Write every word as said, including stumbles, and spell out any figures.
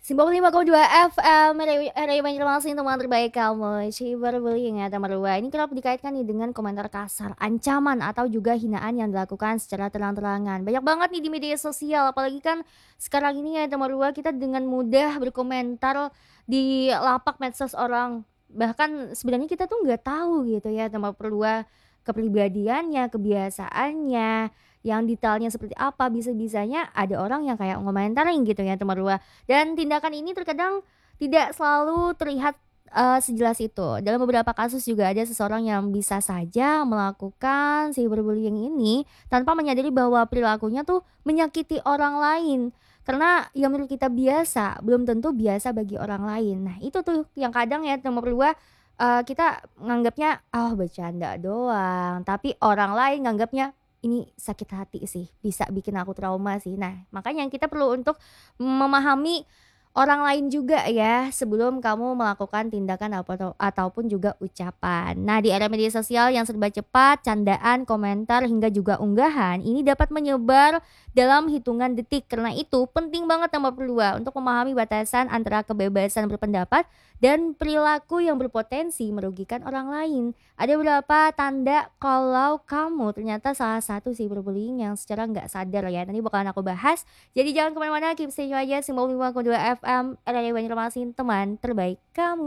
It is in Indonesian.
sembilan puluh lima koma dua F M Radio Radio Banjarmasin, teman terbaik kamu. Cyberbullying ya teman dua. Ini kerap dikaitkan nih dengan komentar kasar, ancaman atau juga hinaan yang dilakukan secara terang-terangan. Banyak banget nih di media sosial, apalagi kan sekarang ini ya teman dua, kita dengan mudah berkomentar di lapak medsos orang. Bahkan sebenarnya kita tuh nggak tahu gitu ya teman dua, kepribadiannya, kebiasaannya, yang detailnya seperti apa, bisa-bisanya ada orang yang kayak ngomentarin gitu ya teman dua. Dan tindakan ini terkadang tidak selalu terlihat eh, sejelas itu. Dalam beberapa kasus juga ada seseorang yang bisa saja melakukan cyberbullying ini tanpa menyadari bahwa perilakunya tuh menyakiti orang lain. Karena yang menurut kita biasa, belum tentu biasa bagi orang lain. Nah, itu tuh yang kadang ya nomor dua, eh, kita nganggapnya ah bercanda doang, tapi orang lain nganggapnya ini sakit hati sih, bisa bikin aku trauma sih. Nah, makanya kita perlu untuk memahami orang lain juga ya sebelum kamu melakukan tindakan apa- ataupun juga ucapan. Nah, di era media sosial yang serba cepat, candaan, komentar hingga juga unggahan ini dapat menyebar dalam hitungan detik. Karena itu penting banget nomor kedua untuk memahami batasan antara kebebasan berpendapat dan perilaku yang berpotensi merugikan orang lain. Ada beberapa tanda kalau kamu ternyata salah satu cyberbullying yang secara nggak sadar ya. Nanti bakalan aku bahas. Jadi jangan kemana-mana, keep stay tune aja sembilan puluh lima koma dua F M Radio Banjarmasin, teman terbaik kamu.